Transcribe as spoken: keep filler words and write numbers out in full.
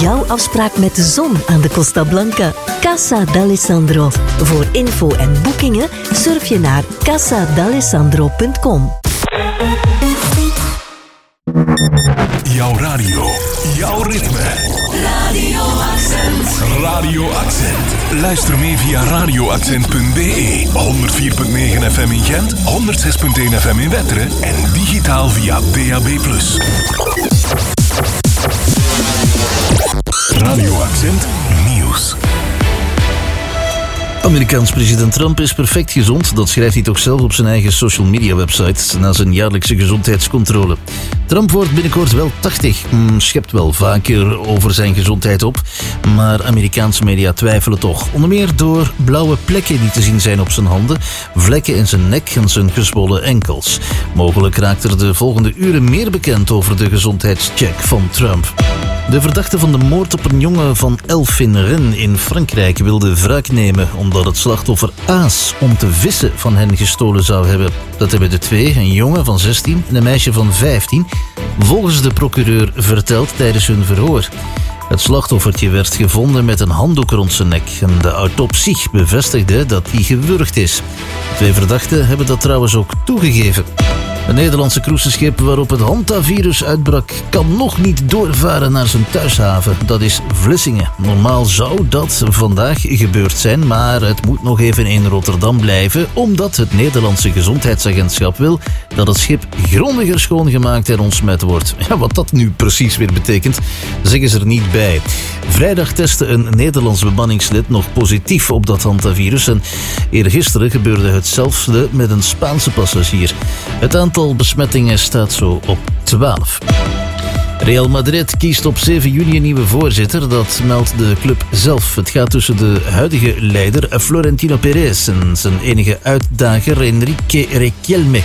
jouw afspraak met de zon aan de Costa Blanca. Casa d'Alessandro. Voor info en boekingen surf je naar casa d'alessandro punt com. Jouw radio, jouw ritme. Radio Accent. Radio Accent. Luister mee via radio accent punt b e, honderd vier komma negen F M in Gent, honderd zes komma één F M in Wetteren en digitaal via D A B plus. Radio Accent Nieuws. Amerikaans president Trump is perfect gezond. Dat schrijft hij toch zelf op zijn eigen social media website na zijn jaarlijkse gezondheidscontrole. Trump wordt binnenkort wel tachtig, mm, schept wel vaker over zijn gezondheid op, maar Amerikaanse media twijfelen toch. Onder meer door blauwe plekken die te zien zijn op zijn handen, vlekken in zijn nek en zijn gezwollen enkels. Mogelijk raakt er de volgende uren meer bekend over de gezondheidscheck van Trump. De verdachte van de moord op een jongen van elf in Rennes in Frankrijk wilde wraak nemen omdat het slachtoffer aas om te vissen van hen gestolen zou hebben. Dat hebben de twee, een jongen van zestien en een meisje van vijftien, volgens de procureur verteld tijdens hun verhoor. Het slachtoffertje werd gevonden met een handdoek rond zijn nek en de autopsie bevestigde dat hij gewurgd is. De twee verdachten hebben dat trouwens ook toegegeven. Een Nederlandse cruiseschip waarop het hantavirus uitbrak kan nog niet doorvaren naar zijn thuishaven. Dat is Vlissingen. Normaal zou dat vandaag gebeurd zijn, maar het moet nog even in Rotterdam blijven, omdat het Nederlandse gezondheidsagentschap wil dat het schip grondiger schoongemaakt en ontsmet wordt. Ja, wat dat nu precies weer betekent, zeggen ze er niet bij. Vrijdag testte een Nederlands bemanningslid nog positief op dat hantavirus en eergisteren gebeurde hetzelfde met een Spaanse passagier. Het aantal Het aantal besmettingen staat zo op twaalf. Real Madrid kiest op zeven juni een nieuwe voorzitter, dat meldt de club zelf. Het gaat tussen de huidige leider Florentino Perez en zijn enige uitdager Enrique Riquelme.